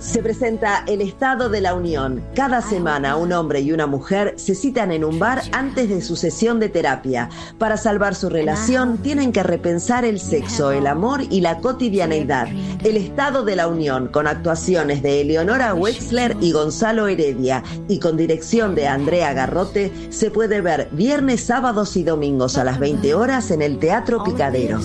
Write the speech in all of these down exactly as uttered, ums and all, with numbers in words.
Se presenta El Estado de la Unión. Cada semana un hombre y una mujer se citan en un bar antes de su sesión de terapia. Para salvar su relación tienen que repensar el sexo, el amor y la cotidianeidad. El Estado de la Unión, con actuaciones de Eleonora Wexler y Gonzalo Heredia y con dirección de Andrea Garrote, se puede ver viernes, sábados y domingos a las veinte horas en el Teatro Picadero.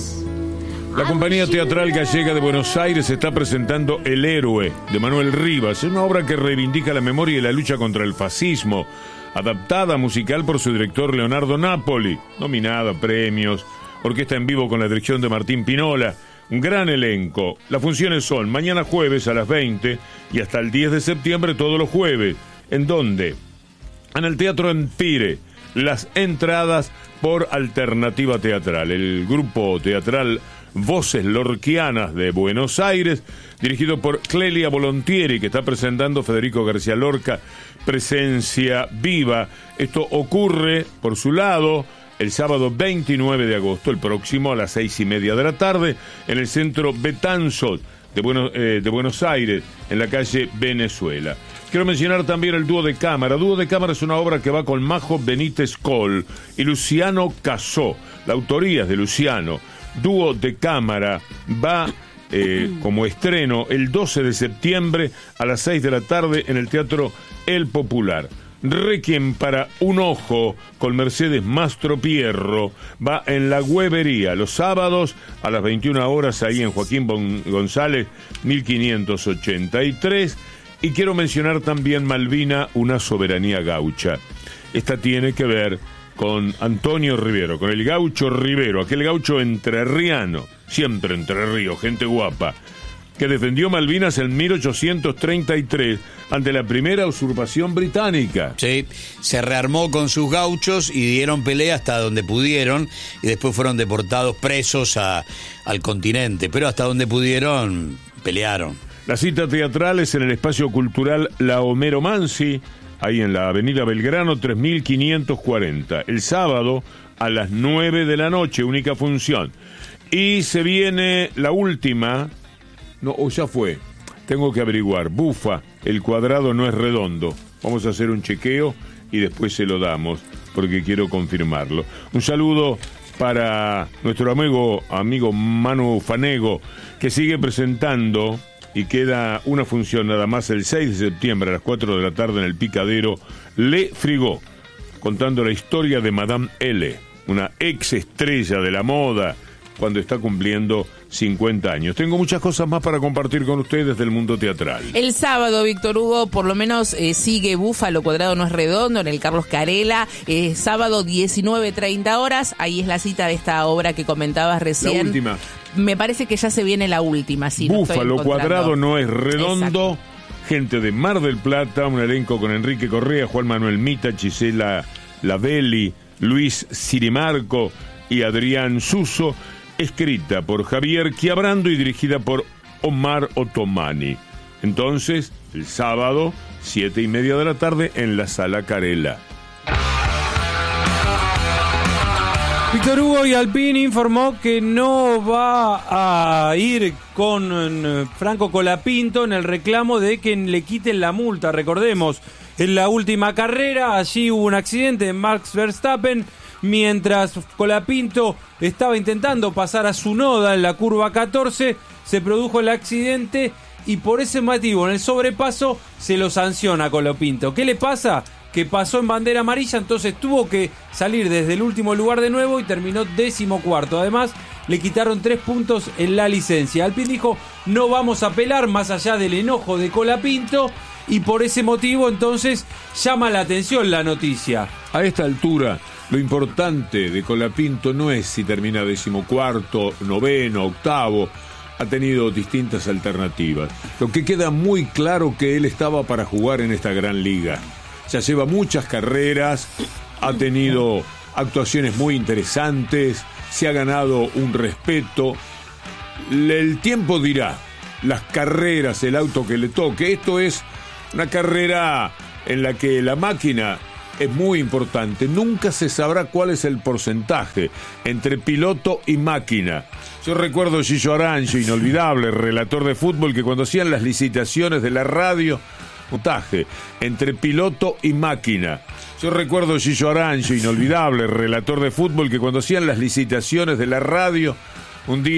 La compañía teatral gallega de Buenos Aires está presentando El Héroe, de Manuel Rivas. Es una obra que reivindica la memoria y la lucha contra el fascismo, adaptada musical por su director Leonardo Napoli, nominada a premios, orquesta en vivo con la dirección de Martín Pinola, un gran elenco. Las funciones son mañana jueves a las veinte y hasta el diez de septiembre todos los jueves. ¿En dónde? En el Teatro Empire. Las entradas por Alternativa Teatral, el grupo teatral Voces Lorquianas de Buenos Aires, dirigido por Clelia Volontieri, que está presentando Federico García Lorca, Presencia Viva. Esto ocurre, por su lado, el sábado veintinueve de agosto, el próximo, a las seis y media de la tarde, en el Centro Betanzos de, Buenos, eh, de Buenos Aires, en la calle Venezuela. Quiero mencionar también el Dúo de Cámara. Dúo de Cámara es una obra que va con Majo Benítez Col y Luciano Casó. La autoría es de Luciano. Dúo de Cámara va eh, como estreno el doce de septiembre a las seis de la tarde en el Teatro El Popular. Requiem para un ojo con Mercedes Mastropierro va en La Huevería los sábados a las veintiuna horas ahí en Joaquín Bon- González mil quinientos ochenta y tres. Y quiero mencionar también Malvina, una soberanía gaucha. Esta tiene que ver con Antonio Rivero, con el gaucho Rivero, aquel gaucho entrerriano, siempre Entre Ríos, gente guapa, que defendió Malvinas en mil ochocientos treinta y tres ante la primera usurpación británica. Sí, se rearmó con sus gauchos y dieron pelea hasta donde pudieron y después fueron deportados presos a, al continente, pero hasta donde pudieron pelearon. La cita teatral es en el espacio cultural La Homero Mansi, ahí en la avenida Belgrano tres mil quinientos cuarenta, el sábado a las nueve de la noche, única función. Y se viene la última, no, o ya fue, tengo que averiguar, Bufa, el cuadrado no es redondo. Vamos a hacer un chequeo y después se lo damos, porque quiero confirmarlo. Un saludo para nuestro amigo, amigo Manu Fanego, que sigue presentando. Y queda una función nada más el seis de septiembre a las cuatro de la tarde en el Picadero, Le Frigó, contando la historia de Madame L, una ex estrella de la moda, cuando está cumpliendo cincuenta años. Tengo muchas cosas más para compartir con ustedes del mundo teatral. El sábado, Víctor Hugo, por lo menos eh, sigue Búfalo Cuadrado no es redondo, en el Carlos Carela, eh, sábado diecinueve treinta horas, ahí es la cita de esta obra que comentabas recién. La última. Me parece que ya se viene la última, sí. Búfalo Cuadrado no es redondo. Exacto. Gente de Mar del Plata, un elenco con Enrique Correa, Juan Manuel Mita, Gisela Lavelli, Luis Sirimarco y Adrián Suso, escrita por Javier Chiabrando y dirigida por Omar Ottomani. Entonces, el sábado, siete y media de la tarde, en la Sala Carela. Víctor Hugo y Alpine informó que no va a ir con Franco Colapinto en el reclamo de que le quiten la multa. Recordemos, en la última carrera, allí hubo un accidente de Max Verstappen, mientras Colapinto estaba intentando pasar a Tsunoda en la curva catorce, se produjo el accidente y por ese motivo en el sobrepaso se lo sanciona a Colapinto. ¿Qué le pasa? Que pasó en bandera amarilla, entonces tuvo que salir desde el último lugar de nuevo y terminó décimo cuarto. Además, le quitaron tres puntos en la licencia. Alpine dijo, no vamos a apelar más allá del enojo de Colapinto, y por ese motivo entonces llama la atención la noticia. A esta altura, lo importante de Colapinto no es si termina decimocuarto, noveno, octavo. Ha tenido distintas alternativas. Lo que queda muy claro que él estaba para jugar en esta gran liga. Ya lleva muchas carreras, ha tenido actuaciones muy interesantes, se ha ganado un respeto. El tiempo dirá, las carreras, el auto que le toque. Esto es una carrera en la que la máquina es muy importante, nunca se sabrá cuál es el porcentaje entre piloto y máquina. Yo recuerdo a Gillo Arancio, inolvidable, relator de fútbol, que cuando hacían las licitaciones de la radio, puntaje entre piloto y máquina. Yo recuerdo a Gillo Arancio, inolvidable, relator de fútbol, que cuando hacían las licitaciones de la radio, un día